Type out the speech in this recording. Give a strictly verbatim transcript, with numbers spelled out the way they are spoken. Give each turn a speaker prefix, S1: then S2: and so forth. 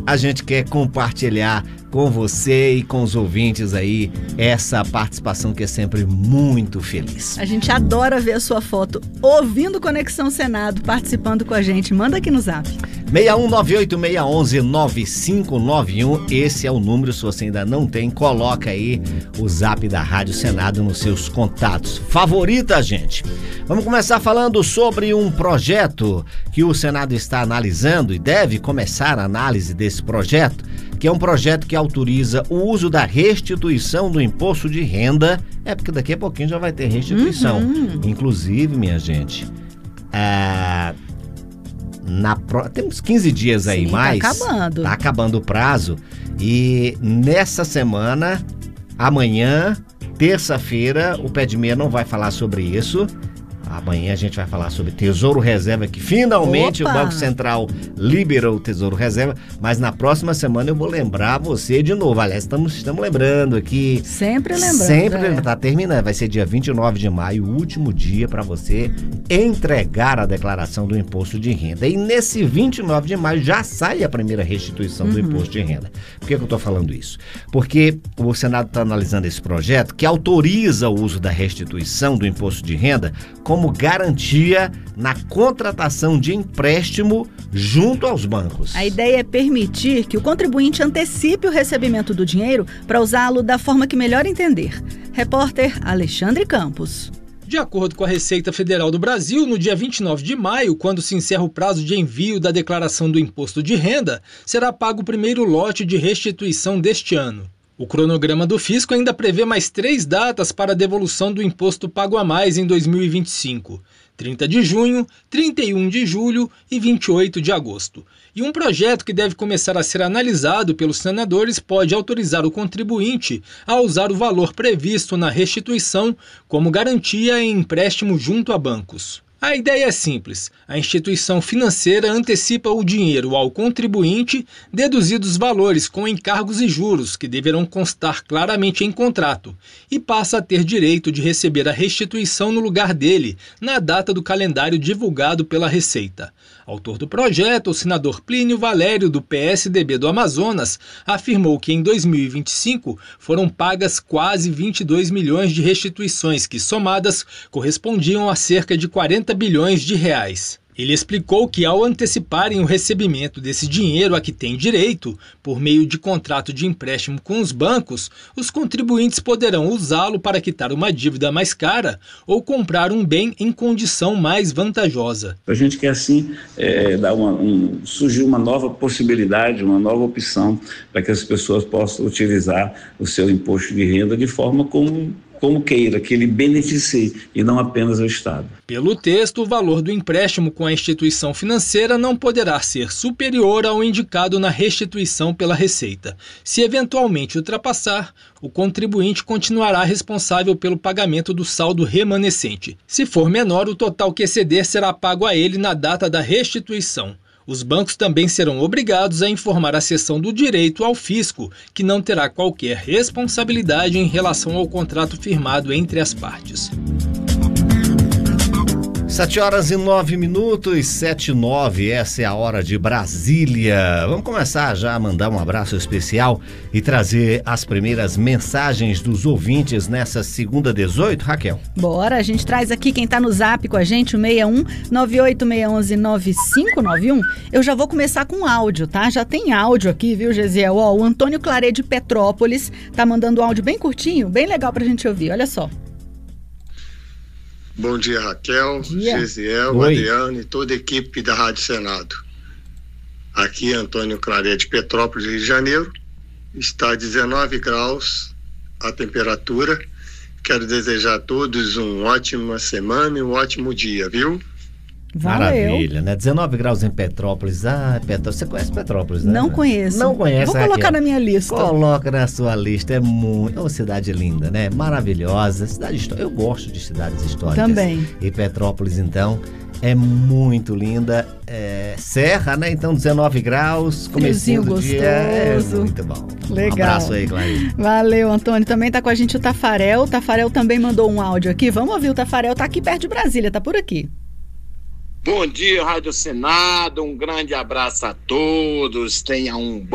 S1: a gente quer compartilhar com você e com os ouvintes aí essa participação que é sempre muito feliz.
S2: A gente adora ver a sua foto ouvindo Conexão Senado, participando com a gente. Manda aqui no zap.
S1: seis um nove oito seis um um nove cinco nove um, esse é o número, se você ainda não tem, coloca aí o zap da Rádio Senado nos seus contatos. Favorita, gente. Vamos começar falando sobre um projeto que o Senado está analisando e deve começar a análise desse projeto, que é um projeto que autoriza o uso da restituição do imposto de renda. É porque daqui a pouquinho já vai ter restituição.
S2: Uhum.
S1: Inclusive, minha gente, é... Na pro... temos quinze dias aí. Sim, mais.
S2: Tá acabando.
S1: Tá acabando o prazo. E nessa semana, amanhã, terça-feira, o Pé de Meia não vai falar sobre isso. Amanhã a gente vai falar sobre Tesouro Reserva, que finalmente Opa! O Banco Central liberou o Tesouro Reserva, mas na próxima semana eu vou lembrar você de novo. Aliás, estamos, estamos lembrando aqui.
S2: Sempre lembrando.
S1: Sempre
S2: é.
S1: lembrando. Tá terminando. Vai ser dia vinte e nove de maio, o último dia para você entregar a declaração do imposto de renda. E nesse vinte e nove de maio já sai a primeira restituição uhum. do imposto de renda. Por que, que eu estou falando isso? Porque o Senado está analisando esse projeto que autoriza o uso da restituição do imposto de renda como garantia na contratação de empréstimo junto aos bancos.
S2: A ideia é permitir que o contribuinte antecipe o recebimento do dinheiro para usá-lo da forma que melhor entender. Repórter Alexandre Campos.
S3: De acordo com a Receita Federal do Brasil, no dia vinte e nove de maio, quando se encerra o prazo de envio da declaração do imposto de renda, será pago o primeiro lote de restituição deste ano. O cronograma do fisco ainda prevê mais três datas para a devolução do imposto pago a mais em dois mil e vinte e cinco. trinta de junho, trinta e um de julho e vinte e oito de agosto. E um projeto que deve começar a ser analisado pelos senadores pode autorizar o contribuinte a usar o valor previsto na restituição como garantia em empréstimo junto a bancos. A ideia é simples. A instituição financeira antecipa o dinheiro ao contribuinte, deduzidos os valores com encargos e juros, que deverão constar claramente em contrato, e passa a ter direito de receber a restituição no lugar dele, na data do calendário divulgado pela Receita. Autor do projeto, o senador Plínio Valério, do P S D B do Amazonas, afirmou que em dois mil e vinte e cinco foram pagas quase vinte e dois milhões de restituições que, somadas, correspondiam a cerca de quarenta bilhões de reais. Ele explicou que, ao anteciparem o recebimento desse dinheiro a que tem direito, por meio de contrato de empréstimo com os bancos, os contribuintes poderão usá-lo para quitar uma dívida mais cara ou comprar um bem em condição mais vantajosa.
S4: A gente quer, assim, é, dar uma, um, surgir uma nova possibilidade, uma nova opção para que as pessoas possam utilizar o seu imposto de renda de forma como... como queira, que ele beneficie e não apenas o Estado.
S3: Pelo texto, o valor do empréstimo com a instituição financeira não poderá ser superior ao indicado na restituição pela Receita. Se eventualmente ultrapassar, o contribuinte continuará responsável pelo pagamento do saldo remanescente. Se for menor, o total que exceder será pago a ele na data da restituição. Os bancos também serão obrigados a informar a seção do direito ao fisco, que não terá qualquer responsabilidade em relação ao contrato firmado entre as partes.
S1: Sete horas e nove minutos, sete e nove, essa é a hora de Brasília. Vamos começar já a mandar um abraço especial e trazer as primeiras mensagens dos ouvintes nessa segunda dezoito, Raquel.
S2: Bora, a gente traz aqui quem tá no zap com a gente, o seis um nove oito seis um um nove cinco nove um. Eu já vou começar com áudio, tá? Já tem áudio aqui, viu, Gesiel? Ó, o Antônio Claret de Petrópolis tá mandando um áudio bem curtinho, bem legal pra gente ouvir, olha só.
S5: Bom dia, Raquel,
S2: dia.
S5: Gesiel,
S1: Oi.
S5: Adriano e toda a equipe da Rádio Senado. Aqui é Antônio Claret de Petrópolis, Rio de Janeiro. Está dezenove graus a temperatura. Quero desejar a todos uma ótima semana e um ótimo dia, viu?
S2: Valeu.
S1: Maravilha, né? dezenove graus em Petrópolis. Ah, Petrópolis. Você conhece Petrópolis, né?
S2: Não conheço.
S1: Não conhece,
S2: Vou colocar
S1: Raquel?
S2: na minha lista.
S1: Coloca na sua lista. É muito... É uma cidade linda, né? Maravilhosa. Cidade histó... Eu gosto de cidades históricas.
S2: Também.
S1: E Petrópolis, então, é muito linda. É... Serra, né? Então, dezenove graus. Comecinho do dia. É muito bom.
S2: Legal.
S1: Um abraço aí, Clarinha.
S2: Valeu, Antônio. Também tá com a gente o Tafarel. O Tafarel também mandou um áudio aqui. Vamos ouvir o Tafarel. Tá aqui perto de Brasília, tá por aqui.
S6: Bom dia, Rádio Senado, um grande abraço a todos, tenha um bom